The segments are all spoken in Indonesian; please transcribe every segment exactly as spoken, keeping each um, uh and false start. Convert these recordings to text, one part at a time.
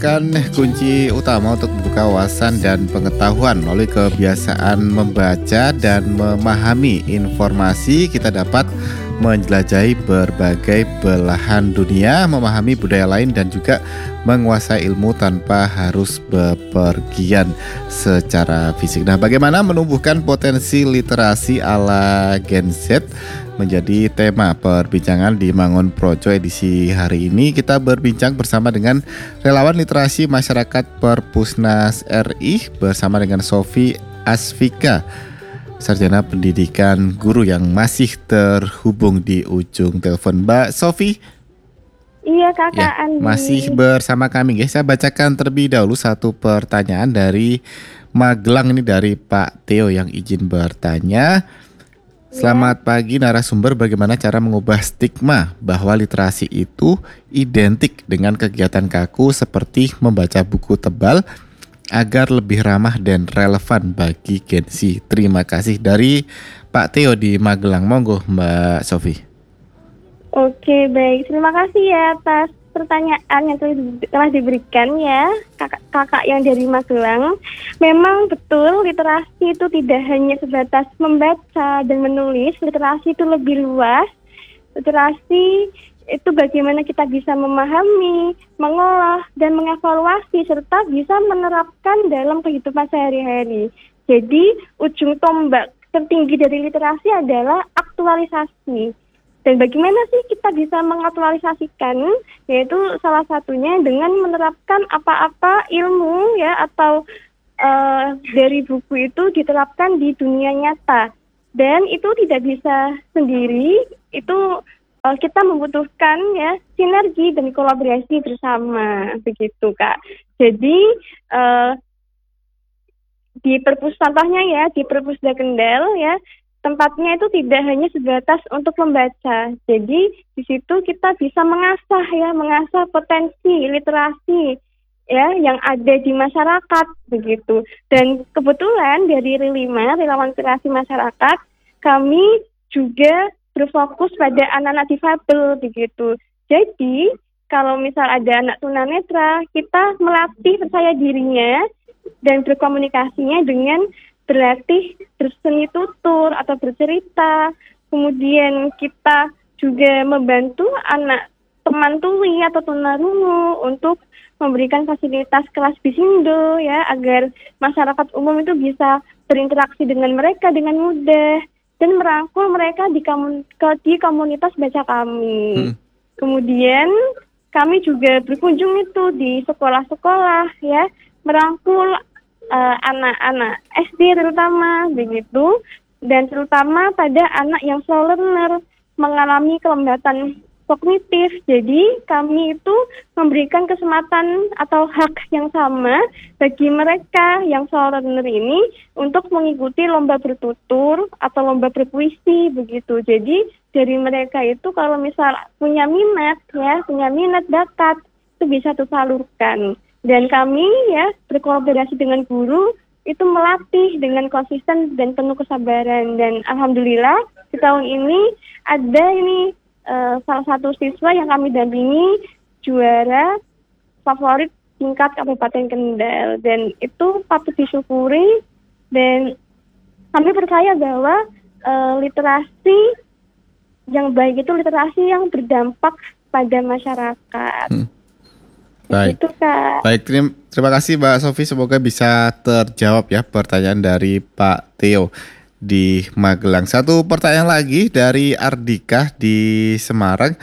merupakan kunci utama untuk membuka wawasan dan pengetahuan. Melalui kebiasaan membaca dan memahami informasi, kita dapat menjelajahi berbagai belahan dunia, memahami budaya lain, dan juga menguasai ilmu tanpa harus bepergian secara fisik. Nah, bagaimana menumbuhkan potensi literasi ala Gen Z menjadi tema perbincangan di Mangun Projo edisi hari ini. Kita berbincang bersama dengan relawan literasi masyarakat Perpusnas R I bersama dengan Sofi Asfika, sarjana pendidikan guru yang masih terhubung di ujung telepon. Mbak Sofi. Iya kakak Ya, Andi. masih bersama kami guys. Saya bacakan terlebih dahulu satu pertanyaan dari Magelang, ini dari Pak Theo yang izin bertanya. Selamat pagi narasumber, bagaimana cara mengubah stigma bahwa literasi itu identik dengan kegiatan kaku seperti membaca buku tebal agar lebih ramah dan relevan bagi Gen Z? Terima kasih, dari Pak Theo di Magelang. Monggo Mbak Sofi. Oke baik, terima kasih ya atas pertanyaan yang telah diberikan ya kakak-kakak yang dari Magelang. Memang betul, literasi itu tidak hanya sebatas membaca dan menulis. Literasi itu lebih luas. Literasi itu bagaimana kita bisa memahami, mengolah, dan mengevaluasi serta bisa menerapkan dalam kehidupan sehari-hari. Jadi ujung tombak tertinggi dari literasi adalah aktualisasi. Dan bagaimana sih kita bisa mengaktualisasikan? Yaitu salah satunya dengan menerapkan apa-apa ilmu ya atau uh, dari buku itu diterapkan di dunia nyata. Dan itu tidak bisa sendiri, itu uh, kita membutuhkan ya sinergi dan kolaborasi bersama, begitu Kak. Jadi uh, di perpus contohnya ya di Perpusda Kendal ya, tempatnya itu tidak hanya sebatas untuk membaca. Jadi di situ kita bisa mengasah ya, mengasah potensi literasi ya yang ada di masyarakat begitu. Dan kebetulan dari R I lima, Relawan Literasi Masyarakat, kami juga berfokus pada anak-anak difabel begitu. Jadi kalau misal ada anak tunanetra, kita melatih percaya dirinya dan berkomunikasinya dengan berlatih berseni tutur atau bercerita. Kemudian kita juga membantu anak teman tuli atau tunarungu untuk memberikan fasilitas kelas bisindo ya, agar masyarakat umum itu bisa berinteraksi dengan mereka dengan mudah dan merangkul mereka di, komun- di komunitas baca kami. Hmm. Kemudian kami juga berkunjung itu di sekolah-sekolah ya, merangkul Uh, anak-anak S D terutama begitu, dan terutama pada anak yang slow learner mengalami kelembatan kognitif. Jadi kami itu memberikan kesempatan atau hak yang sama bagi mereka yang slow learner ini untuk mengikuti lomba bertutur atau lomba berpuisi begitu. Jadi dari mereka itu kalau misal punya minat ya, punya minat bakat, itu bisa tersalurkan. Dan kami ya berkolaborasi dengan guru itu melatih dengan konsisten dan penuh kesabaran. Dan alhamdulillah di tahun ini ada ini uh, salah satu siswa yang kami dampingi juara favorit tingkat Kabupaten Kendal, dan itu patut disyukuri. Dan kami percaya bahwa uh, literasi yang baik itu literasi yang berdampak pada masyarakat. Hmm. Baik, gitu, Kak. Baik terima, terima kasih Mbak Sofi. Semoga bisa terjawab ya pertanyaan dari Pak Theo di Magelang. Satu pertanyaan lagi dari Ardika di Semarang.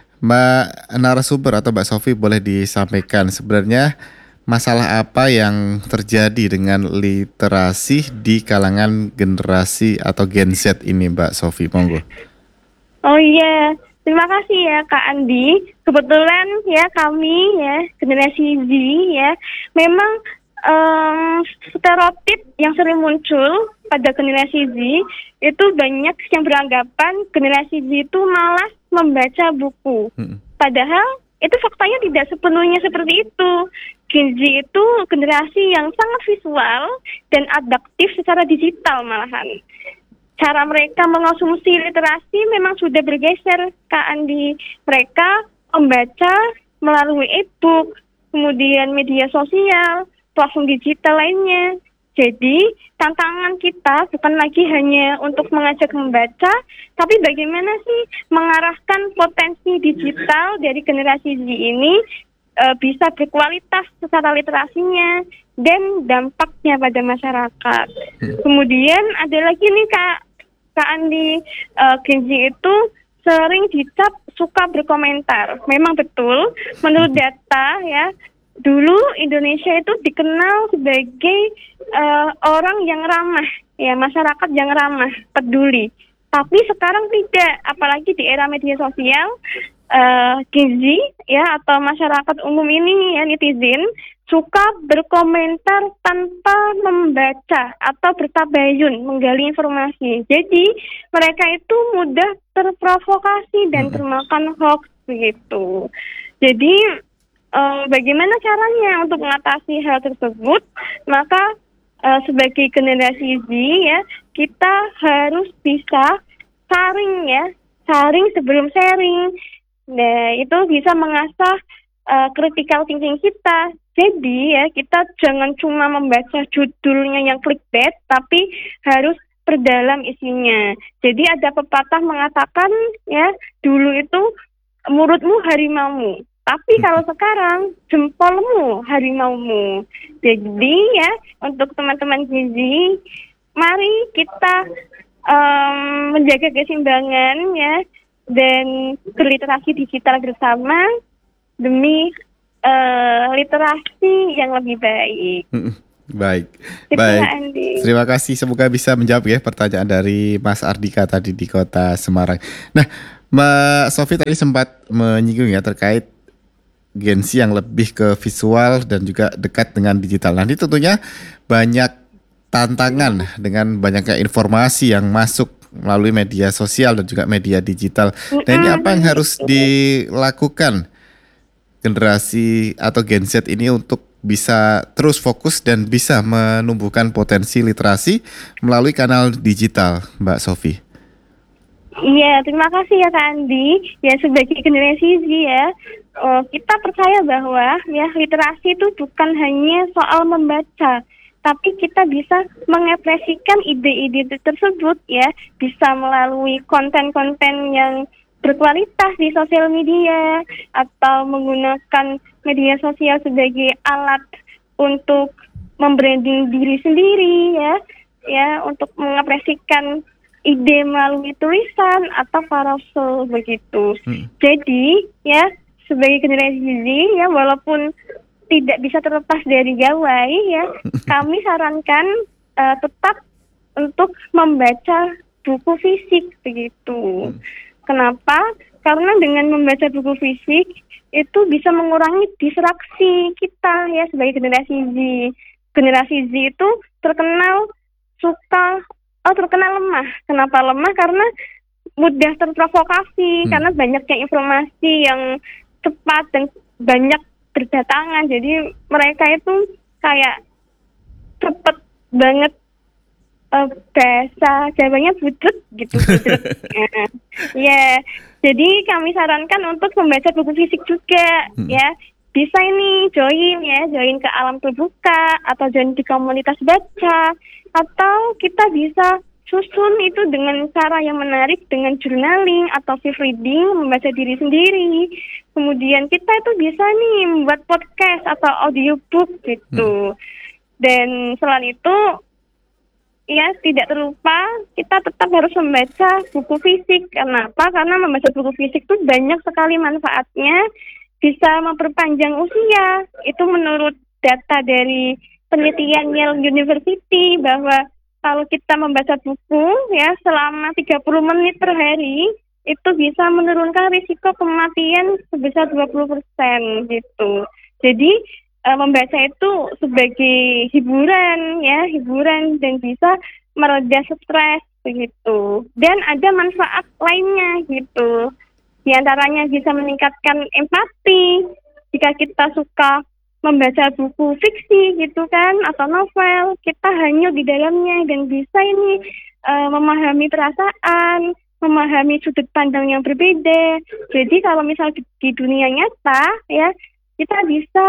Mbak narasumber atau Mbak Sofi boleh disampaikan sebenarnya masalah apa yang terjadi dengan literasi di kalangan generasi atau Gen Z ini, Mbak Sofi? Monggo. Oh iya. Terima kasih ya Kak Andi. Kebetulan ya kami ya generasi Z ya, memang um, stereotip yang sering muncul pada generasi Z itu banyak yang beranggapan generasi Z itu malas membaca buku. Hmm. Padahal itu faktanya tidak sepenuhnya seperti itu. Gen Z itu generasi yang sangat visual dan adaptif secara digital malahan. Cara mereka mengonsumsi literasi memang sudah bergeser, Kak Andi. Mereka membaca melalui e-book, kemudian media sosial, platform digital lainnya. Jadi tantangan kita bukan lagi hanya untuk mengajak membaca, tapi bagaimana sih mengarahkan potensi digital dari generasi Z ini e, bisa berkualitas secara literasinya dan dampaknya pada masyarakat. Kemudian ada lagi nih Kak, Kak Andi, e, Gen Z itu sering dicap suka berkomentar. Memang betul, menurut data ya, dulu Indonesia itu dikenal sebagai uh, orang yang ramah, ya masyarakat yang ramah, peduli. Tapi sekarang tidak, apalagi di era media sosial, uh, Gen Z ya atau masyarakat umum ini ya netizen suka berkomentar tanpa membaca atau bertabayun menggali informasi. Jadi mereka itu mudah terprovokasi dan termakan hoax begitu. Jadi Uh, bagaimana caranya untuk mengatasi hal tersebut? Maka uh, sebagai generasi Z ya, kita harus bisa saring ya, saring sebelum sharing. Nah, itu bisa mengasah uh, critical thinking kita. Jadi ya, kita jangan cuma membaca judulnya yang clickbait, tapi harus perdalam isinya. Jadi ada pepatah mengatakan ya, dulu itu mulutmu harimaumu. Tapi kalau sekarang jempolmu harimaumu. Jadi ya untuk teman-teman Gizi, mari kita um, menjaga keseimbangan ya dan berliterasi digital bersama demi uh, literasi yang lebih baik. Baik, baik. Terima kasih. Semoga bisa menjawab ya pertanyaan dari Mas Ardika tadi di Kota Semarang. Nah, Mbak Sofi tadi sempat menyinggung ya terkait Gen Z yang lebih ke visual dan juga dekat dengan digital. Nanti tentunya banyak tantangan dengan banyaknya informasi yang masuk melalui media sosial dan juga media digital. Dan ini apa yang harus dilakukan generasi atau Gen Z ini untuk bisa terus fokus dan bisa menumbuhkan potensi literasi melalui kanal digital, Mbak Sofi? Iya, terima kasih ya Kak Andi. Ya sebagai generasi Z ya, uh, kita percaya bahwa ya literasi itu bukan hanya soal membaca, tapi kita bisa mengekspresikan ide-ide tersebut ya, bisa melalui konten-konten yang berkualitas di sosial media atau menggunakan media sosial sebagai alat untuk membranding diri sendiri ya, ya untuk mengekspresikan ide melalui tulisan atau parasol begitu. Hmm. Jadi ya sebagai generasi Z ya walaupun tidak bisa terlepas dari gawai ya, kami sarankan uh, tetap untuk membaca buku fisik begitu. Hmm. Kenapa? Karena dengan membaca buku fisik itu bisa mengurangi distraksi kita ya sebagai generasi Z. Generasi Z itu terkenal suka Oh terkenal lemah. Kenapa lemah? Karena mudah terprovokasi, hmm. karena banyaknya informasi yang cepat dan banyak berdatangan. Jadi mereka itu kayak cepet banget uh, bahasa Jawanya budrek gitu. budrek. Ya, yeah. Jadi kami sarankan untuk membaca buku fisik juga, hmm. ya. Bisa ini join ya, join ke alam terbuka atau join di komunitas baca, atau kita bisa susun itu dengan cara yang menarik dengan journaling atau self reading, membaca diri sendiri. Kemudian kita itu bisa nih membuat podcast atau audiobook gitu. Hmm. Dan selain itu ya tidak terlupa kita tetap harus membaca buku fisik. Kenapa? Karena membaca buku fisik itu banyak sekali manfaatnya. Bisa memperpanjang usia. Itu menurut data dari penelitian Yale University bahwa kalau kita membaca buku ya selama tiga puluh menit per hari itu bisa menurunkan risiko kematian sebesar dua puluh persen gitu. Jadi e, membaca itu sebagai hiburan ya, hiburan dan bisa mereda stres begitu. Dan ada manfaat lainnya gitu. Di antaranya bisa meningkatkan empati jika kita suka membaca buku fiksi gitu kan atau novel, kita hanyut di dalamnya dan bisa ini uh, memahami perasaan, memahami sudut pandang yang berbeda. Jadi kalau misal di, di dunia nyata ya kita bisa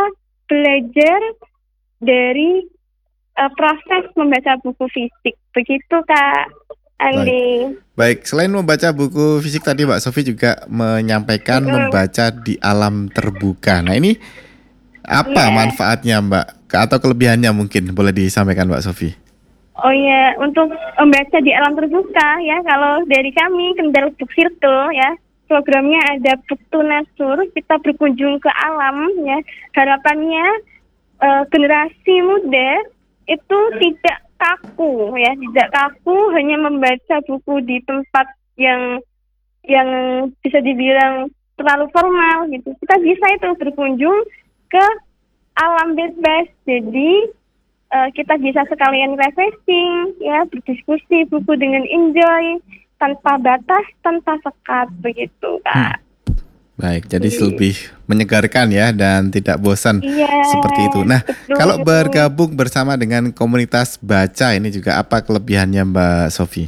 belajar dari uh, proses membaca buku fisik. Begitu Kak Andi. Baik. Baik, selain membaca buku fisik tadi Mbak Sofi juga menyampaikan Mm-mm. membaca di alam terbuka. Nah ini apa Iya. manfaatnya Mbak Ke- atau kelebihannya mungkin boleh disampaikan Mbak Sofi? Oh iya, untuk membaca di alam terbuka ya, kalau dari kami Kendal Book Circle ya, programnya ada Book to Nature, kita berkunjung ke alam ya. Harapannya eh, generasi muda itu tidak kaku ya, tidak kaku hanya membaca buku di tempat yang yang bisa dibilang terlalu formal gitu. Kita bisa itu berkunjung ke alam bebas. Jadi uh, kita bisa sekalian refreshing ya, berdiskusi buku dengan enjoy, tanpa batas, tanpa sekat begitu Kak. Hmm. Baik, jadi Iya. lebih menyegarkan ya dan tidak bosan Iya, seperti itu. Nah, betul. kalau bergabung bersama dengan komunitas baca ini juga apa kelebihannya Mbak Sofi?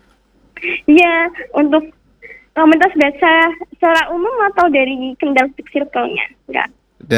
Iya, untuk komunitas baca secara umum atau dari Kendal Book Circle-nya? Enggak.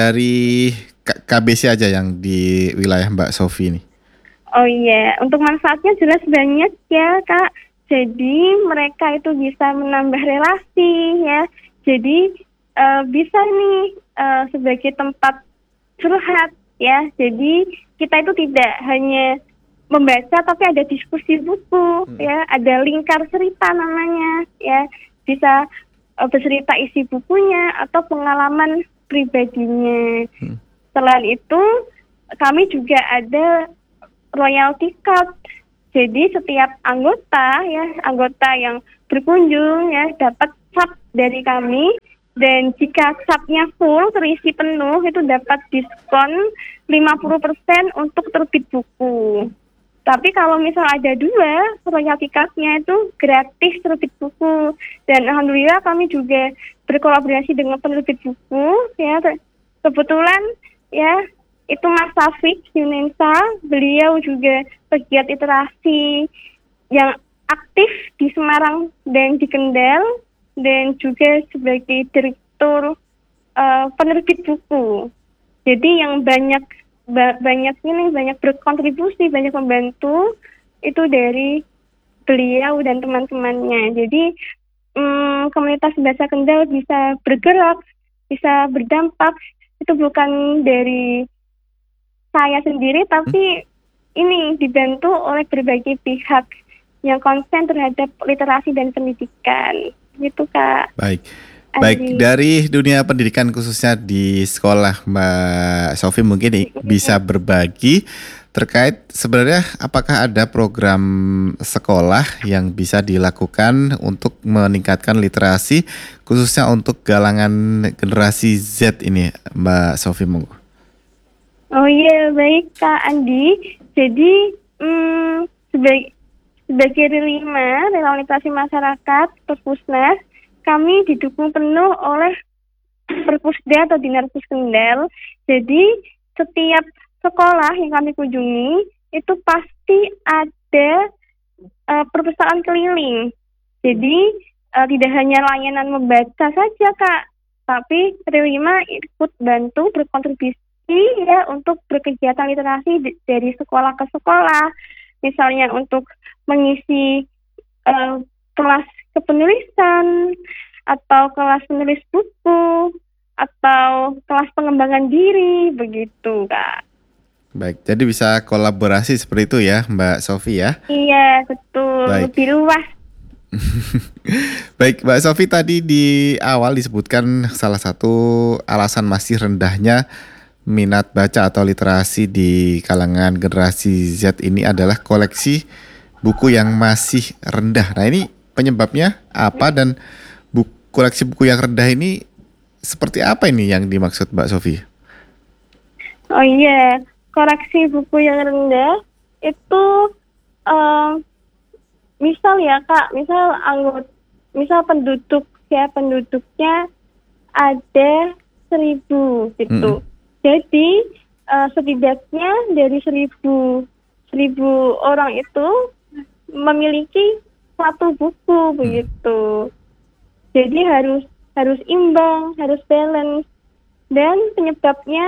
Dari K- KBC aja yang di wilayah Mbak Sofi ini. Oh iya, untuk manfaatnya jelas banyak ya Kak. Jadi mereka itu bisa menambah relasi ya. Jadi uh, bisa nih uh, sebagai tempat curhat ya. Jadi kita itu tidak hanya membaca tapi ada diskusi buku hmm. ya. Ada lingkar cerita namanya ya. Bisa uh, bercerita isi bukunya atau pengalaman pribadinya. Hmm. Selain itu kami juga ada royalty card. Jadi setiap anggota ya, anggota yang berkunjung ya dapat cap dari kami, dan jika capnya full terisi penuh itu dapat diskon lima puluh persen untuk terbit buku. Tapi kalau misal ada dua, royalty card-nya itu gratis terbit buku. Dan alhamdulillah kami juga berkolaborasi dengan penerbit buku ya. Kebetulan ya itu Mas Taufik Yunensa, beliau juga pegiat literasi yang aktif di Semarang dan di Kendal, dan juga sebagai direktur uh, penerbit buku. Jadi yang banyak ba- banyak ini banyak berkontribusi, banyak membantu itu dari beliau dan teman-temannya. Jadi um, komunitas bahasa Kendal bisa bergerak, bisa berdampak, itu bukan dari saya sendiri, tapi hmm? ini dibantu oleh berbagai pihak yang konsen terhadap literasi dan pendidikan, gitu Kak. Baik, Andi. Baik dari dunia pendidikan khususnya di sekolah Mbak Sofi mungkin hmm. bisa berbagi terkait sebenarnya apakah ada program sekolah yang bisa dilakukan untuk meningkatkan literasi khususnya untuk galangan generasi Z ini, Mbak Sofi monggo. Oh iya, baik Kak Andi. Jadi hmm, sebagai, sebagai Relima, Relawan Literasi Masyarakat, Perpusnas, kami didukung penuh oleh Perpusda atau Dinarpus Kendal. Jadi setiap sekolah yang kami kunjungi, itu pasti ada uh, perpustakaan keliling. Jadi uh, tidak hanya layanan membaca saja Kak, tapi Relima ikut bantu berkontribusi ya untuk berkegiatan literasi dari sekolah ke sekolah, misalnya untuk mengisi uh, kelas kepenulisan atau kelas menulis buku atau kelas pengembangan diri begitu Kak. Baik, jadi bisa kolaborasi seperti itu ya Mbak Sofi ya? Iya betul. Baik. Lebih luas. Baik Mbak Sofi, tadi di awal disebutkan salah satu alasan masih rendahnya minat baca atau literasi di kalangan generasi Z ini adalah koleksi buku yang masih rendah. Nah ini penyebabnya apa, dan buku, koleksi buku yang rendah ini seperti apa ini yang dimaksud Mbak Sofi? Oh iya, koleksi buku yang rendah itu uh, misal ya Kak, misal anggota, misal penduduk ya penduduknya ada seribu gitu. Mm-hmm. Jadi uh, setidaknya dari seribu seribu orang itu memiliki satu buku begitu. Jadi harus harus imbang, harus balance. Dan penyebabnya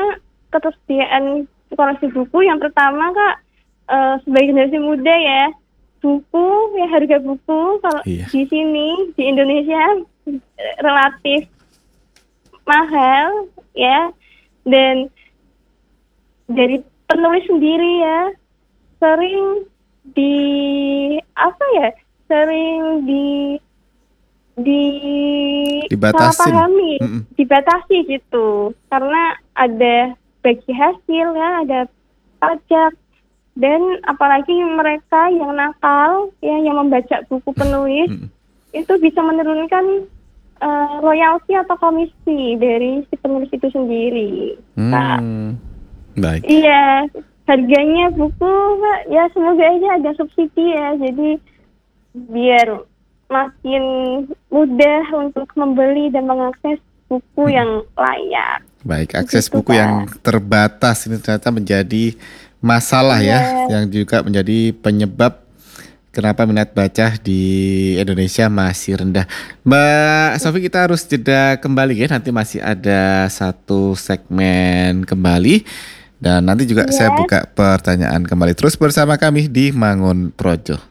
ketersediaan koleksi buku. Yang pertama Kak, eh, sebagai generasi muda ya, buku ya, harga buku kalau Iya. di sini di Indonesia eh, relatif mahal ya, dan dari penulis sendiri ya sering di apa ya sering di di salah Dibatasin. pahami, Mm-mm. dibatasi gitu, karena ada bagi hasil ya, ada pajak, dan apalagi mereka yang nakal ya, yang membaca buku penulis Mm-mm. itu bisa menurunkan eh, royalti atau komisi dari si penulis itu sendiri. Kak. Hmm. Baik. Iya, harganya buku Kak, ya semoga aja ada subsidi ya, jadi biar makin mudah untuk membeli dan mengakses buku Hmm. yang layak. Baik, akses Begitu, buku Kak. yang terbatas ini ternyata menjadi masalah ya, Iya. yang juga menjadi penyebab kenapa minat baca di Indonesia masih rendah. Mbak Sofi, kita harus jeda kembali ya, nanti masih ada satu segmen kembali. Dan nanti juga Iya. saya buka pertanyaan kembali. Terus bersama kami di Mangun Projo.